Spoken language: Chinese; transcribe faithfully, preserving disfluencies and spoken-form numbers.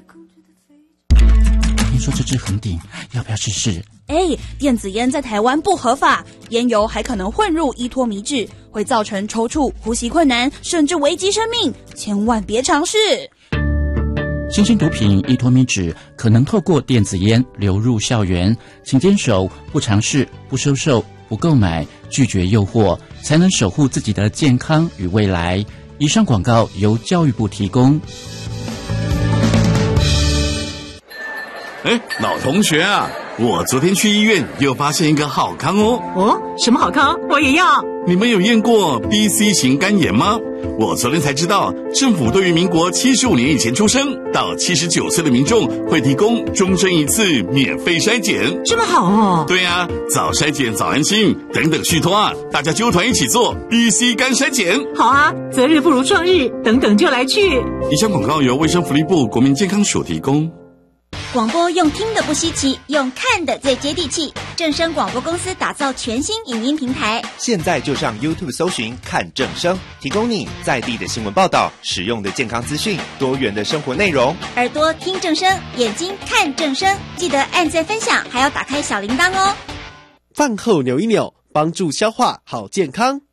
听说这支恒鼎要不要试试？ 哎，电子烟在台湾不合法，烟油还可能混入依托醚质，会造成抽搐、呼吸困难，甚至危及生命，千万别尝试。 新兴毒品依托醚质可能透过电子烟流入校园，请坚守不尝试、不收受、不购买，拒绝诱惑，才能守护自己的健康与未来。以上广告由教育部提供。 哎，老同学啊，我昨天去医院又发现一个好康哦。 哦，什么好康？我也要。 你们有验过 B C 型肝炎吗？我昨天才知道，政府对于民国七十五年以前出生到七十九岁的民众会提供终身一次免费筛检。 这么好哦。 对啊，早筛检早安心，等等续托啊，大家揪团一起做 B C 肝筛检。 好啊，择日不如撞日，等等就来去。 以上广告由卫生福利部国民健康署提供。 广播用听的不稀奇，用看的最接地气。正声广播公司打造全新影音平台， 现在就上 YouTube 搜寻看正声，提供你在地的新闻报道、实用的健康资讯、多元的生活内容。 耳朵听正声，眼睛看正声，记得按赞分享，还要打开小铃铛哦。 饭后扭一扭，帮助消化好健康。